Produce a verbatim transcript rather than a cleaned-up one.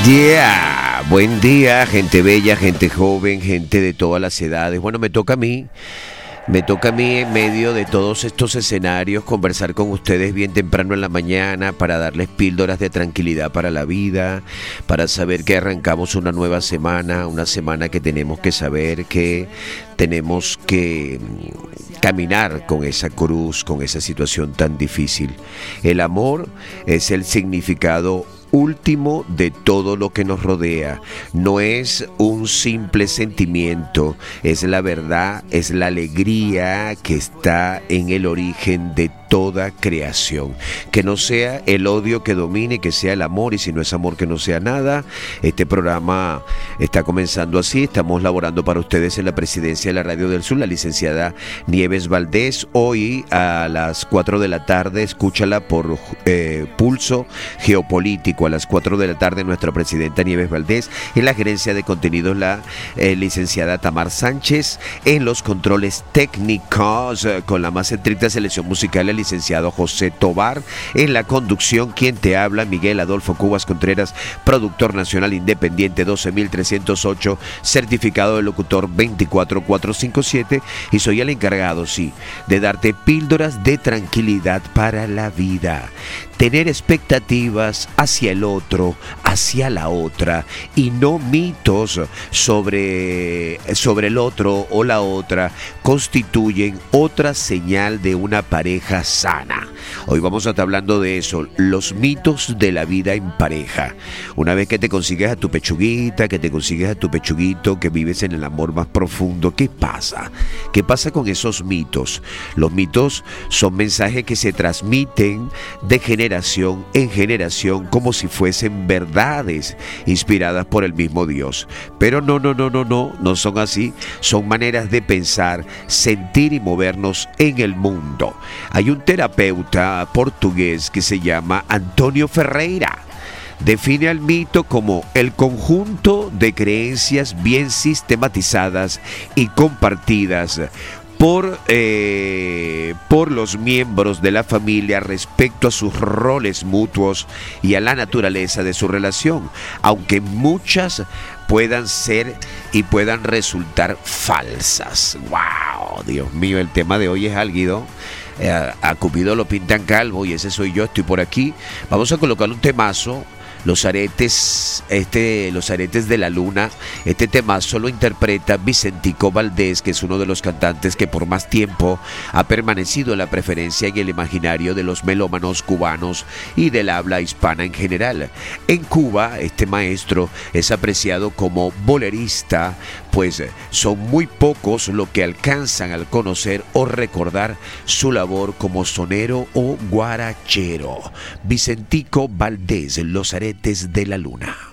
Yeah, buen día, gente bella, gente joven, gente de todas las edades. Bueno, me toca a mí, me toca a mí en medio de todos estos escenarios conversar con ustedes bien temprano en la mañana para darles píldoras de tranquilidad para la vida, para saber que arrancamos una nueva semana, una semana que tenemos que saber que tenemos que caminar con esa cruz, con esa situación tan difícil. El amor es el significado último de todo lo que nos rodea. No es un simple sentimiento, es la verdad, es la alegría que está en el origen de toda creación. Que no sea el odio que domine, que sea el amor, y si no es amor, que no sea nada. Este programa está comenzando así. Estamos laborando para ustedes en la presidencia de la Radio del Sur, la licenciada Nieves Valdés. Hoy a las cuatro de la tarde, escúchala por eh, Pulso Geopolítico. A las cuatro de la tarde, nuestra presidenta Nieves Valdés. En la gerencia de contenidos, la eh, licenciada Tamar Sánchez. En los controles técnicos, eh, con la más estricta selección musical, el licenciado José Tobar. En la conducción, quien te habla, Miguel Adolfo Cubas Contreras, productor nacional independiente doce mil trescientos ocho, certificado de locutor veinticuatro mil cuatrocientos cincuenta y siete, y soy el encargado, sí, de darte píldoras de tranquilidad para la vida. Tener expectativas hacia el otro, hacia la otra, y no mitos sobre, sobre el otro o la otra, constituyen otra señal de una pareja sana. Hoy vamos a estar hablando de eso, los mitos de la vida en pareja. Una vez que te consigues a tu pechuguita, que te consigues a tu pechuguito, que vives en el amor más profundo, ¿qué pasa? ¿Qué pasa con esos mitos? Los mitos son mensajes que se transmiten de generación en generación como si fuesen verdades inspiradas por el mismo Dios. Pero no, no, no, no, no, no son así. Son maneras de pensar, sentir y movernos en el mundo. Hay un terapeuta portugués que se llama Antonio Ferreira. Define al mito como el conjunto de creencias bien sistematizadas y compartidas Por, eh, por los miembros de la familia respecto a sus roles mutuos y a la naturaleza de su relación, aunque muchas puedan ser y puedan resultar falsas. ¡Wow! Dios mío, el tema de hoy es álgido. Eh, a Cupido lo pintan calvo y ese soy yo, estoy por aquí. Vamos a colocar un temazo. Los aretes, este, los aretes de la luna. Este temazo lo interpreta Vicentico Valdés, que es uno de los cantantes que por más tiempo ha permanecido en la preferencia en el imaginario de los melómanos cubanos y del habla hispana en general. En Cuba, este maestro es apreciado como bolerista, pues son muy pocos los que alcanzan al conocer o recordar su labor como sonero o guarachero. Vicentico Valdés, los aretes de la luna.